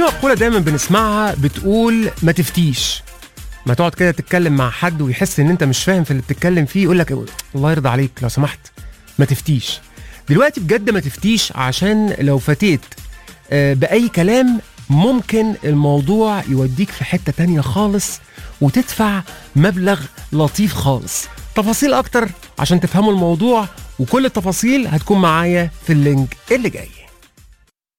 مقولة دايما بنسمعها بتقول ما تفتيش. ما تقعد كده تتكلم مع حد ويحس ان انت مش فاهم في اللي بتتكلم فيه، يقول لك الله يرضى عليك لو سمحت ما تفتيش. دلوقتي بجد ما تفتيش، عشان لو فتيت بأي كلام ممكن الموضوع يوديك في حتة تانية خالص وتدفع مبلغ لطيف خالص. تفاصيل اكتر عشان تفهموا الموضوع، وكل التفاصيل هتكون معايا في اللينك اللي جاي.